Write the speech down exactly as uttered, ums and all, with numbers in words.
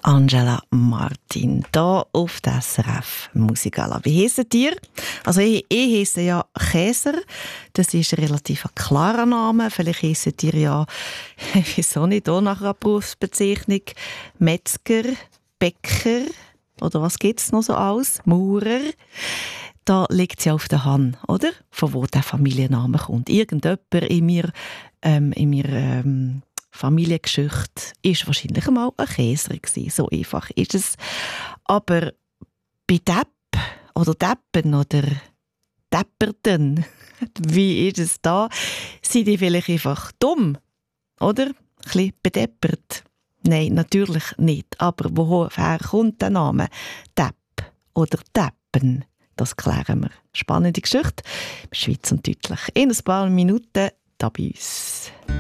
Angela Martin, hier auf der S R F Musikala. Wie heisst ihr? Also ich, ich heisse ja Käser, das ist ein relativ klarer Name. Vielleicht heisst ihr ja, wieso nicht, auch nach einer Berufsbezeichnung, Metzger, Bäcker oder was gibt es noch so alles? Maurer. Da liegt es ja auf der Hand, oder? Von wo der Familienname kommt. Irgendjemand in mir, ähm, in mir ähm, Familiengeschichte ist wahrscheinlich einmal ein Käser gewesen. So einfach ist es. Aber bei Depp oder Deppen oder Depperten, wie ist es da? Sind die vielleicht einfach dumm? Oder? Ein bisschen bedeppert? Nein, natürlich nicht. Aber woher kommt der Name? Depp oder Deppen? Das klären wir. Spannende Geschichte. Schweiz und deutlich. In ein paar Minuten da bei uns.